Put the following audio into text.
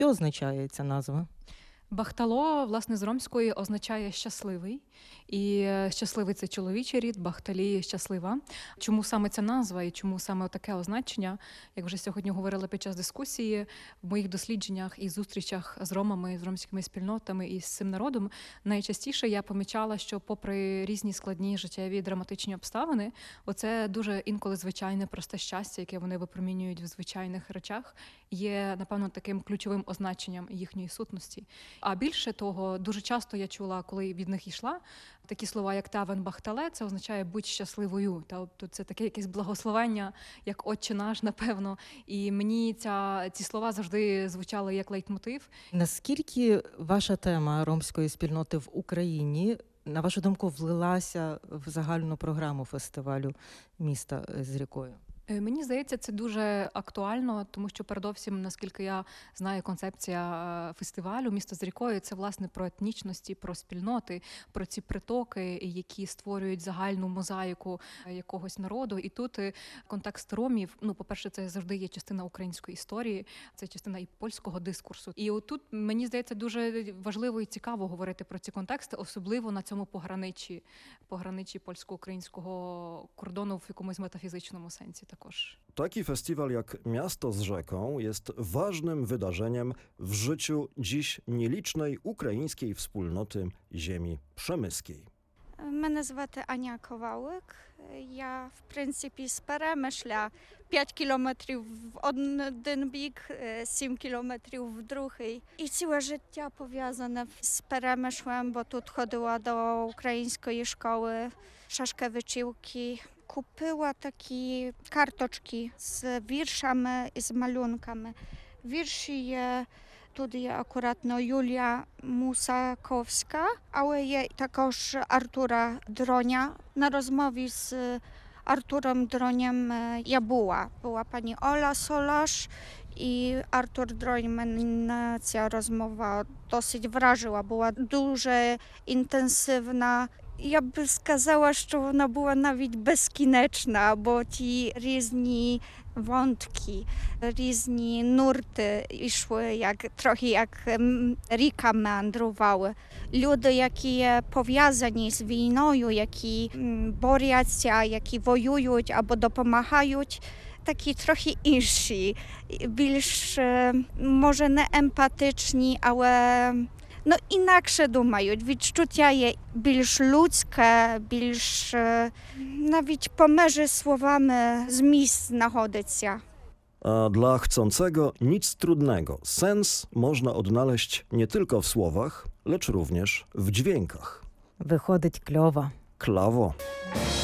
Що означає ця назва? Бахтало, власне, з ромської означає щасливий. І щасливий це чоловічий рід, бахталі щаслива. Чому саме ця назва і чому саме таке означення? Як вже сьогодні говорила під час дискусії, в моїх дослідженнях і зустрічах з ромами, з ромськими спільнотами і з цим народом, найчастіше я помічала, що попри різні складні життєві драматичні обставини, оце дуже інколи звичайне просте щастя, яке вони випромінюють в звичайних речах, є, напевно, таким ключовим означенням їхньої сутності. А більше того, дуже часто я чула, коли від них йшла, такі слова, як «тавен бахтале», це означає «будь щасливою». Тобто це таке якесь благословення, як «Отче наш», напевно. І мені ці слова завжди звучали як лейтмотив. Наскільки ваша тема ромської спільноти в Україні, на вашу думку, влилася в загальну програму фестивалю «Міста з рікою»? Мені здається, це дуже актуально, тому що передовсім, наскільки я знаю, концепція фестивалю «Місто з рікою» – це, власне, про етнічності, про спільноти, про ці притоки, які створюють загальну мозаїку якогось народу. І тут контекст ромів, по-перше, це завжди є частина української історії, це частина і польського дискурсу. І отут, мені здається, дуже важливо і цікаво говорити про ці контексти, особливо на цьому пограничі польсько-українського кордону в якомусь метафізичному сенсі також. Taki festiwal jak Miasto z rzeką jest ważnym wydarzeniem w życiu dziś nielicznej ukraińskiej wspólnoty ziemi przemyskiej. Мене звати Аня Ковалик. Я, в принципі, з Перемишля 5 кілометрів в один бік, 7 кілометрів в другий. І ціле життя пов'язане з Перемишлем, бо тут ходила до української школи, Шашкевичівки. Купила такі карточки з віршами і з малюнками. Вірші є, тут є акуратно Юлія Мусаковська, але є також Артура Дроня. На розмові з Артуром Дронем я була. Була пані Оля Солаш і Артур Дронь. Мене ця розмова досить вражила, була дуже інтенсивна. Я б сказала, що вона була навіть безкінечна, бо ті різні wątki, різні нурти йшли, трохи як ріка меандрували. Люди, які є пов'язані з війною, які борються, які воюють або допомагають, такі трохи інші, більш, може, не емпатичні, але інакше думають. Відчуття є більш людське, більш навіть поміж словами зміст знаходиться. A dla chcącego nic trudnego. Sens można odnaleźć nie tylko w słowach, lecz również w dźwiękach. Виходить кльово. Klawo.